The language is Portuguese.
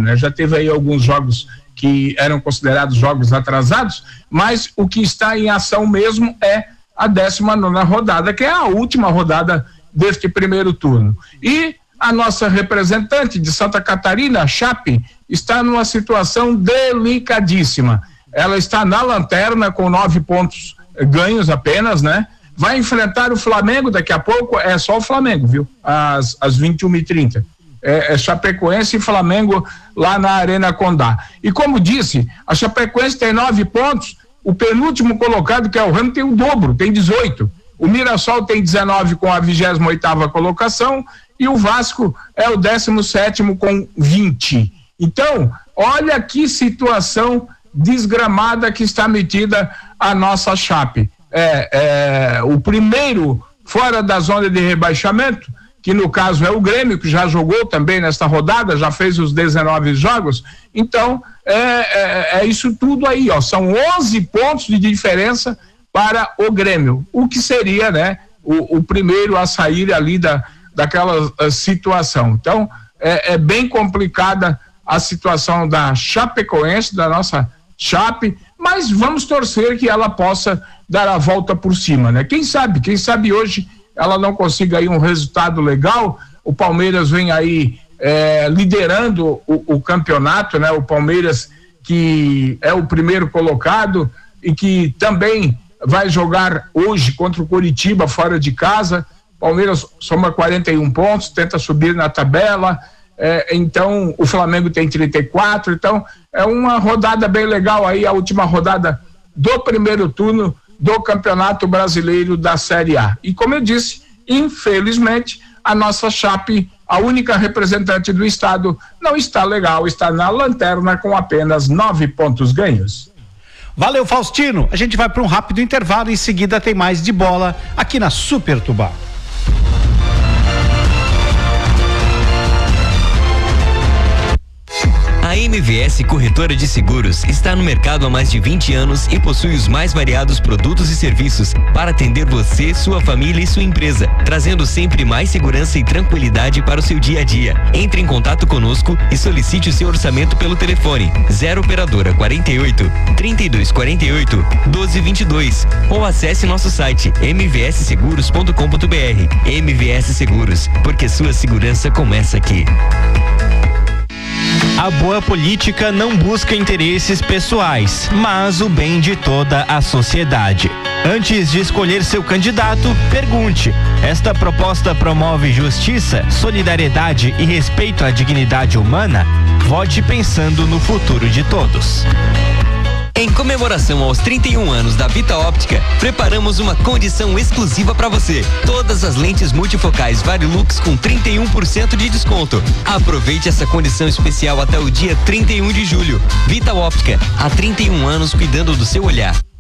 né? Já teve aí alguns jogos que eram considerados jogos atrasados, mas o que está em ação mesmo é a 19ª rodada, que é a última rodada deste primeiro turno. E a nossa representante de Santa Catarina, a Chape, está numa situação delicadíssima. Ela está na lanterna com 9 pontos ganhos apenas, né? Vai enfrentar o Flamengo daqui a pouco, é só o Flamengo, viu? Às 21h30. É Chapecoense e Flamengo lá na Arena Condá. E como disse, a Chapecoense tem 9 pontos, o penúltimo colocado, que é o Remo, tem o dobro, tem 18. O Mirassol tem 19 com a 28ª colocação e o Vasco é o 17º com 20. Então, olha que situação desgramada que está metida a nossa Chape. O primeiro fora da zona de rebaixamento, que no caso é o Grêmio, que já jogou também nesta rodada, já fez os 19 jogos. Então, é isso tudo aí, ó. São 11 pontos de diferença para o Grêmio, o que seria, né, o primeiro a sair ali daquela situação. Então, é bem complicada a situação da Chapecoense, da nossa Chape, mas vamos torcer que ela possa dar a volta por cima, né? Quem sabe hoje ela não consiga aí um resultado legal. O Palmeiras vem aí liderando o campeonato, né? O Palmeiras, que é o primeiro colocado e que também vai jogar hoje contra o Coritiba fora de casa. Palmeiras soma 41 pontos, tenta subir na tabela. Então o Flamengo tem 34, então é uma rodada bem legal aí, a última rodada do primeiro turno do Campeonato Brasileiro da Série A. E como eu disse, infelizmente a nossa Chape, a única representante do estado, não está legal, está na lanterna com apenas 9 pontos ganhos. Valeu, Faustino. A gente vai para um rápido intervalo e em seguida tem mais de bola aqui na Super Tubá. A MVS Corretora de Seguros está no mercado há mais de 20 anos e possui os mais variados produtos e serviços para atender você, sua família e sua empresa, trazendo sempre mais segurança e tranquilidade para o seu dia a dia. Entre em contato conosco e solicite o seu orçamento pelo telefone 0 operadora 48 3248 1222 ou acesse nosso site mvsseguros.com.br. MVS Seguros, porque sua segurança começa aqui. A boa política não busca interesses pessoais, mas o bem de toda a sociedade. Antes de escolher seu candidato, pergunte: esta proposta promove justiça, solidariedade e respeito à dignidade humana? Vote pensando no futuro de todos. Em comemoração aos 31 anos da Vita Óptica, preparamos uma condição exclusiva para você. Todas as lentes multifocais Varilux com 31% de desconto. Aproveite essa condição especial até o dia 31 de julho. Vita Óptica, há 31 anos cuidando do seu olhar.